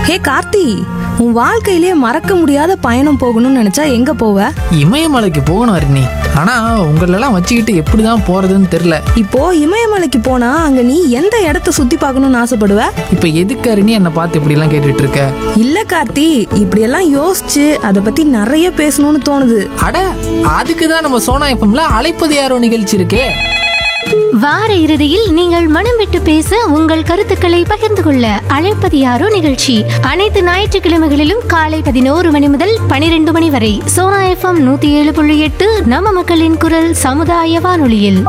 ஹே கார்த்தி, உன் வாழ்க்கையிலே மறக்க முடியாத பயணம் போகணும்னு நினைச்சா எங்க போவ? இமயமலைக்கு போகணும் அருணி. ஆனா உங்களெல்லாம் வச்சுக்கிட்டு எப்படிதான் போறதுன்னு தெரியல. இப்போ இமயமலைக்கு போனா அங்க நீ எந்த இடத்த சுத்தி பார்க்கணும்னு ஆசைப்படுவ? இப்ப எதுக்கு அருணி என்னை பார்த்து இப்படி எல்லாம் கேட்டுட்டு இருக்க? இல்ல கார்த்தி, இப்படியெல்லாம் யோசிச்சு அதை பத்தி நிறைய பேசணும்னு தோணுது. அட, அதுக்குதான் நம்ம சோனா எஃப்எம்ல அழைப்பது யாரோ நிகழ்ச்சி இருக்கே. வார இறுதியில் நீங்கள் மனம் விட்டு பேச உங்கள் கருத்துக்களை பகிர்ந்து கொள்ள அழைப்பது யாரோ நிகழ்ச்சி அனைத்து ஞாயிற்றுக்கிழமைகளிலும் காலை 11 மணி முதல் 12 மணி வரை சோனா எஃப்எம் 107.8 நம்ம மக்களின் குரல் சமுதாய வானொலியில்.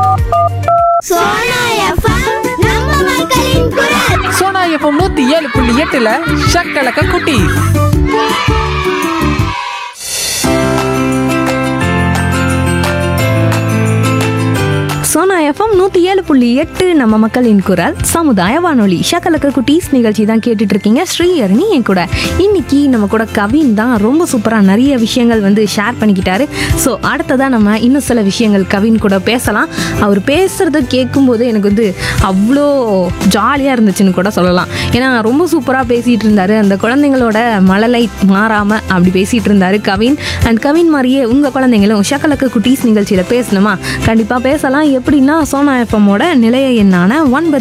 சோனா எஃப்எம் 107.8ல ஷக்கலக்க குட்டி. சோனா எஃப்எம் 107.8 நம்ம மக்களின் குரல் சமுதாய வானொலி. ஷக்கலக்க குட்டீஸ் நிகழ்ச்சி தான் கேட்டுட்டு இருக்கீங்க. ஸ்ரீஹரணி என் கூட. இன்னைக்கு நம்ம கூட கவின் தான் ரொம்ப சூப்பராக நிறைய விஷயங்கள் வந்து ஷேர் பண்ணிக்கிட்டாரு. ஸோ அடுத்ததான் நம்ம இன்னும் சில விஷயங்கள் கவின் கூட பேசலாம். அவர் பேசுறத கேட்கும்போது எனக்கு வந்து அவ்வளோ ஜாலியாக இருந்துச்சுன்னு கூட சொல்லலாம். ஏன்னா ரொம்ப சூப்பராக பேசிகிட்டு இருந்தாரு. அந்த குழந்தைங்களோட மழலை மாறாமல் அப்படி பேசிகிட்டு இருந்தாரு கவின். அண்ட் கவின் மாதிரியே உங்கள் குழந்தைங்களும் ஷக்கலக்க குட்டீஸ் நிகழ்ச்சியில் பேசணுமா? கண்டிப்பாக பேசலாம். எப்படின்னா சோனா எஃப்எம்மோட நிலைய எண்ணான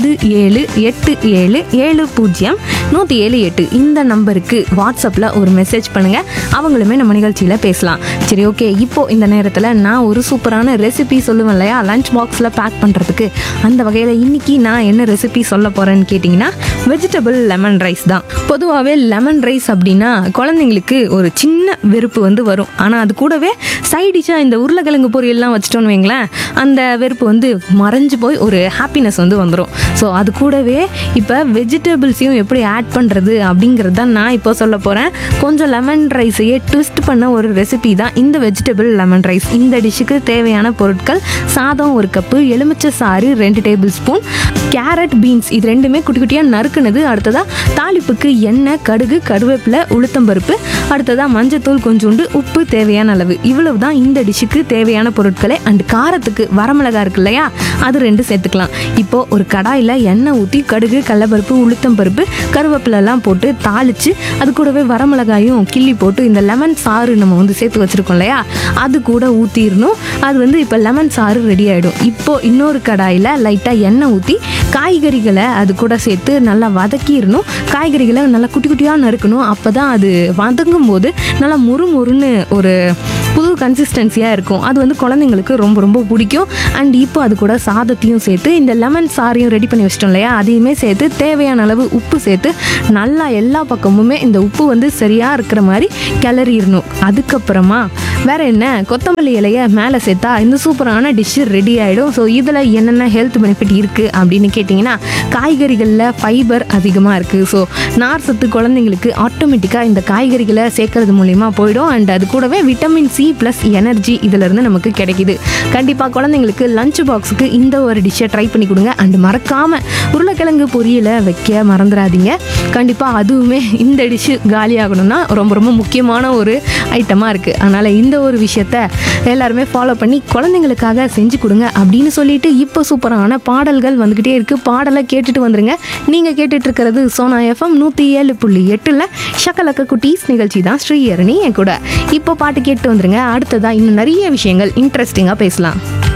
9787070178 இந்த நம்பருக்கு வாட்ஸ்அப்பில் ஒரு மெசேஜ் பண்ணுங்கள். அவங்களுமே நம்ம நிகழ்ச்சியில் பேசலாம். சரி, ஓகே. இப்போ இந்த நேரத்தில் நான் ஒரு சூப்பரான ரெசிபி சொல்லுவேன் இல்லையா, லஞ்ச் பாக்ஸில் பேக் பண்ணுறதுக்கு. அந்த வகையில் இன்னைக்கு நான் என்ன ரெசிபி சொல்ல போகிறேன்னு கேட்டிங்கன்னா, வெஜிடபிள் லெமன் ரைஸ் தான். பொதுவாகவே லெமன் ரைஸ் அப்படின்னா குழந்தைங்களுக்கு ஒரு சின்ன வெறுப்பு வந்து வரும். ஆனால் அது கூடவே சைடிஷாக இந்த உருளைக்கிழங்கு பொரியல்லாம் வச்சுட்டோன்னு வைங்களேன், அந்த வெறுப்பு வந்து மறைஞ்சு போய் ஒரு ஹாப்பினஸ் வந்து வந்துடும். ஸோ அது கூடவே இப்போ வெஜிடபிள்ஸையும் எப்படி ஆட் பண்ணுறது அப்படிங்கிறது தான் நான் இப்போ சொல்ல போகிறேன். கொஞ்சம் லெமன் ரைஸையே ட்விஸ்ட் பண்ண ஒரு ரெசிபி தான் இந்த வெஜிடபிள் லெமன் ரைஸ். இந்த டிஷ்ஷுக்கு தேவையான பொருட்கள்: சாதம் 1 கப்பு, எலுமிச்சை சாறு 2 டேபிள் ஸ்பூன், கேரட், பீன்ஸ் இது ரெண்டுமே குட்டி குட்டியாக நறுக்குனது. அடுத்ததாக தாளிப்புக்கு எண்ணெய், கடுகு, கருவேப்பிலை, உளுத்தம்பருப்பு. அடுத்ததாக மஞ்சத்தூள் கொஞ்சோண்டு, உப்பு தேவையான அளவு. இவ்வளவு தான் இந்த டிஷ்ஷுக்கு தேவையான பொருட்களே. அண்ட் காரத்துக்கு வரமிளகா இருக்கு இல்லையா, அது 2 சேர்த்துக்கலாம். இப்போ ஒரு கடாயில் எண்ணெய் ஊற்றி கடுகு, கடலைப்பருப்பு, உளுத்தம்பருப்பு, கருவேப்பிலெல்லாம் போட்டு தாளித்து அது கூடவே வரமிளகாயும் கிள்ளி போட்டு இந்த லெமன் சாறு நம்ம வந்து சேர்த்து வச்சுருக்கோம் இல்லையா, அது கூட ஊற்றிடணும். அது வந்து இப்போ லெமன் சாறு ரெடி ஆகிடும். இப்போது இன்னொரு கடாயில் லைட்டாக எண்ணெய் ஊற்றி காய்கறிகளை அது கூட சேர்த்து நல்லா வதக்கிடணும். காய்கறிகளை நல்லா குட்டி குட்டியாக நறுக்கணும். அப்போ தான் அது வதங்கும் போது நல்லா முறுமுறுன்னு ஒரு புது கன்சிஸ்டன்சியாக இருக்கும். அது வந்து குழந்தைங்களுக்கு ரொம்ப ரொம்ப பிடிக்கும். அண்ட் இப்போ அது கூட சாதத்தையும் சேர்த்து இந்த லெமன் சாறையும் ரெடி பண்ணி வச்சிட்டோம் இல்லையா, அதையுமே சேர்த்து தேவையான அளவு உப்பு சேர்த்து நல்லா எல்லா பக்கமுமே இந்த உப்பு வந்து சரியாக இருக்கிற மாதிரி கிளறிடணும். அதுக்கப்புறமா வேற என்ன, கொத்தமல்லி இலையை மேலே சேர்த்தா இந்த சூப்பரான டிஷ்ஷு ரெடி ஆகிடும். ஸோ இதில் என்னென்ன ஹெல்த் பெனிஃபிட் இருக்குது அப்படின்னு கேட்டிங்கன்னா, காய்கறிகளில் ஃபைபர் அதிகமாக இருக்குது. ஸோ நார் சத்து குழந்தைங்களுக்கு ஆட்டோமேட்டிக்காக இந்த காய்கறிகளை சேர்க்கறது மூலிமா போயிடும். அண்ட் அது கூடவே விட்டமின் சி ப்ளஸ் எனர்ஜி இதிலிருந்து நமக்கு கிடைக்கிது. கண்டிப்பாக குழந்தைங்களுக்கு லஞ்ச் பாக்ஸுக்கு இந்த ஒரு டிஷ்ஷை ட்ரை பண்ணி கொடுங்க. அண்ட் மறக்காமல் உருளைக்கிழங்கு பொரியலை வைக்க மறந்துடாதீங்க. கண்டிப்பாக அதுவுமே இந்த டிஷ்ஷு காலியாகணும்னா ரொம்ப ரொம்ப முக்கியமான ஒரு ஐட்டமாக இருக்குது. அதனால் இந்த ஒரு விஷயத்த எல்லாருமே ஃபாலோ பண்ணி குழந்தைங்களுக்காக செஞ்சு கொடுங்க அப்படின்னு சொல்லிட்டு இப்போ சூப்பரான பாடல்கள் வந்துக்கிட்டே இருக்குது. பாடலை கேட்டுட்டு வந்துருங்க. நீங்கள் கேட்டுட்டு இருக்கிறது சோனா எஃப்எம் 107.8ல் ஷக்கலக்க குட்டீஸ் நிகழ்ச்சி தான். ஸ்ரீஹரணி என் கூட. இப்போ பாட்டு கேட்டு வந்துருங்க. அடுத்ததான் இன்னும் நிறைய விஷயங்கள் இன்ட்ரெஸ்டிங்காக பேசலாம்.